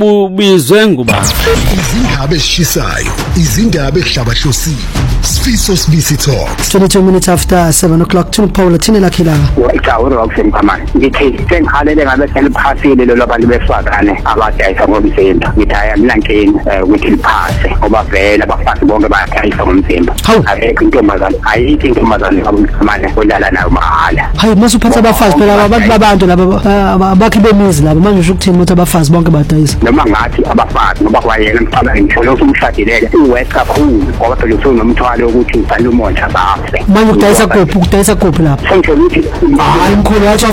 bubizwe ngubani? Izindaba ezishisayo, izindaba ezihlabahlosile. Sifiso Sibisi Talks. 22 minutes after 7 o'clock. Tune Paula thina lakhila. Cha uRoxen Kamani. Ngithi sengikhalele ngabe seliphasile lo labantu besifazane abadayisa ngomzimba. Ngithaya mina nkini ukuthi liphase ngoba vele abafazi bonke bayadayisa ngomzimba. Ayikho intombazane abamkamane olala nayo mahala. Hayi masuphatha abafazi phela abantu babantu laba abakhi bemizi laba manje usho ukuthini ukuthi abafazi bonke badayisa. Noma ngathi abafazi ngoba kwayena mfana ngisholo ukuthi umshadilele uwest kakhulu ngoba phela usunomthwalo ukuthi ngibhale umonja bafe. Manje ukudayisa kuphi lapha? Sengisho ukuthi hayi mkhulu wathi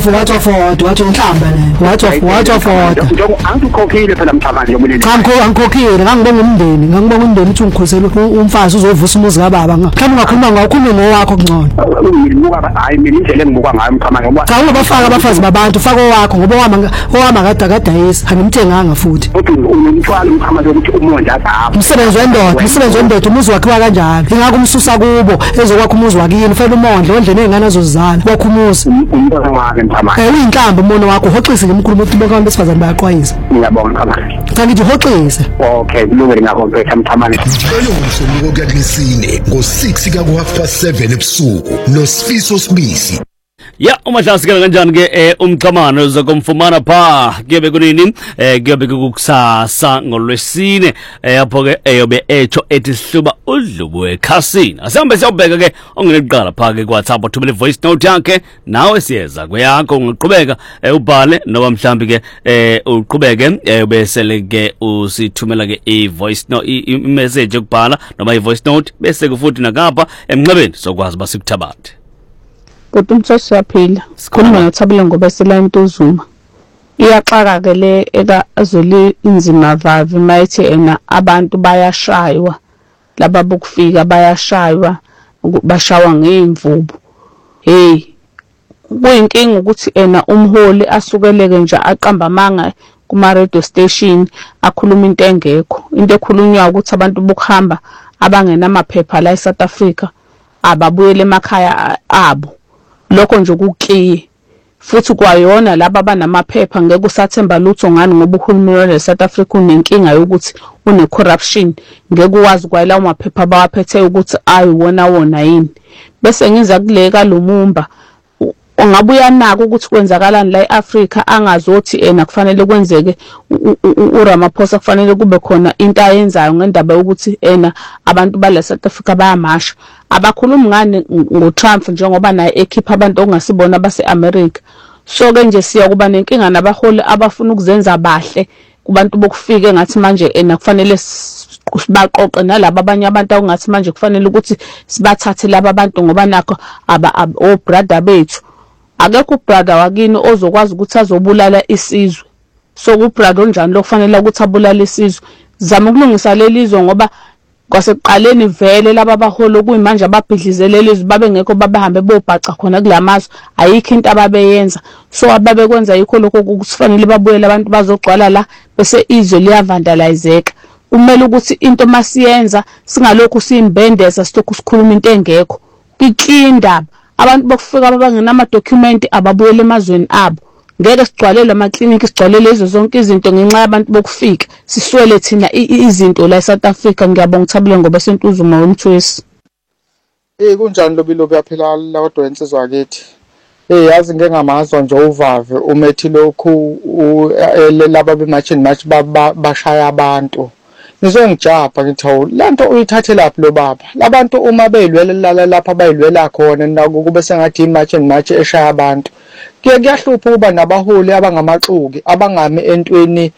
inhlamba le. Wathi angikhokhile phela mthamani yobulili. Cha angikhokhile ngangibonga umndeni uthi ungikhosela umfazi uzovusa umuzi kababa. Mhlawumbe ungakhuluma ngawukhulume ngowakho kungcono. Ngibuka hayi mina indlela engibuka ngayo mthamani ngoba cha ungabafaka abafazi babantu faka owakho ngoba owama kadayisa angimthenganga futhi. Uthi unomthwalo mthamani ukuthi umonja apha. Umsebenzi wendoda umuzi wakhe kanjalo. Ingakho umsusa kubo ezokwakha umuzi wakini ufela umondle ondle nezingane azozizala kwakho umuzi. Umbono wakhe mthamani. Uyinhlamba umono wakho uhoxise ngemkhulumo ukuthi bonke abantu besifazane bayaqwayisa. Ngiyabonga mthamani. Cha ngithi uhoxise. Okay kulungile ngakho mthamani. Lo ngomsombuluko kuyakusine ngo6 ka7 ebusuku noSifiso Sibisi. Ya umahlasika kanjani ke umxhamano uzokumfumana pha kube kunini kube kukusasa ngolwesine yapho ke eyobe echo ethi sihluba udlubu ekhasini asambe siyobheka ke ongeneqala pha ke WhatsApp uthumele voice note yakhe nawe siyeza kweyakho ngiqhubeka ubhale noma mhlambi ke uqhubeke bese ke usithumela ke i-voice note i-message yokubhala noma i-voice note bese kufuthi nakapha emnxebeni sokwazi basikuthabathe. Kodwa umthosi yaphila sikhuluma noThabile ngoba esela intuzuma iyaxaka ke le eka azoli inzima vavi mayithi ena abantu bayashaywa laba bokufika bayashaywa bashawa ngeimvubu hey kuyinkinga ukuthi ena umholi asukeleke nje aqamba amanga kuma radio station akhuluma into engekho into ekhulunywa ukuthi abantu bokuhamba abangena amaphepha la eSouth Africa ababuyele emakhaya abo. Lokho nje kukiye futhi kwayona laba banamaphepha ngeke usathemba lutho ngani ngoba uhulumeni weSouth Africa unenkinga yokuthi une corruption ngeke uwazi kwalawo maphepha abawaphethe ukuthi ayiwona yini bese ngiza kuleka Lumumba ungabuya nako ukuthi kwenzakalani la eAfrica angazothi ena kufanele kwenzeke uRamaphosa kufanele kube khona into ayenzayo ngendaba yokuthi ena abantu bala South Africa bayamasha abakhulumi ngani ngoTrump njengoba naye ekhipha abantu ongasibona baseAmerica so ke nje siya kuba nenkinga nabaholi abafuna ukuzenza bahle kubantu bokufika ngathi manje ena kufanele sibaqoqe nalabo abanye abantu ongathi manje kufanele ukuthi sibathathe laba abantu ngoba nakho brother bethu akekho ubrother wakini ozokwazi ukuthi azobulala isizwe so kubrother onjani lokufanele ukuthi abulale isizwe zama ukulungisa lelizwe ngoba kwasekuqaleni vele laba baholo kuyimanje ababhidlizele lelizwe babengekho babahambe bobhaca khona kulamazwe ayikho into ababeyenza so ababekwenza yikho lokho kufanele babuyele abantu bazogcwala la bese izwe liyavandalizeka kumele ukuthi into masiyenza singalokho simbendeza sitokhu sikhuluma into engekho ikindaba abantu bokufika abangena ama document ababuyele emazweni abo ngeke sigcwalele ama clinic sigcwalele izo zonke izinto ngenxa yabantu bokufika siswele thina izinto la eSouth Africa. Ngiyabonga uThabile ngoba sentuzuma womthwesi kunjani lobilobi yaphela la kodwa insizwa yakithi yazi ngengamazwa nje uvave umethi lokhu laba bemachini match bashaya abantu ngizongijapha ngithi lento uyithathe laphi lo baba labantu uma beyilwela lapha bayilwela khona nakube sengathi imachini eshaya abantu kuyahlupha ukuba nabaholi abangamaxuki abangami entweni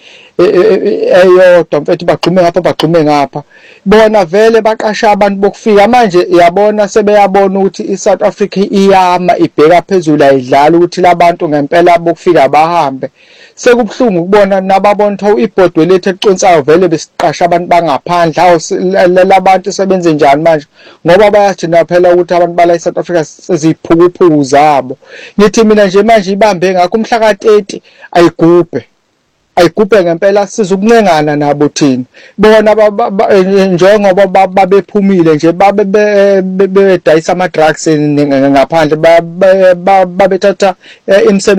eyodwa mfethu bagxume ngapha bona vele baqasha abantu bokufika manje yabona sebeyabona ukuthi iSouth Africa iyama ibheka phezulu ayidlala ukuthi labantu ngempela bokufika bahambe sekubhlungu ukubona nababona ukuthi ibhodwe lethu eliconsayo vele besiqasha abantu bangaphandle labantu sebenze njani manje ngoba bayajina phela ukuthi abantu bala eSouth Africa seziphukuphuku zabo ngithi mina nje manje ibambe ngakho umhla ka30 ayigubhe ngempela sizokuncengana nabo thina bona njengoba babephumile nje bedayisa ama drugs ngaphandle babethatha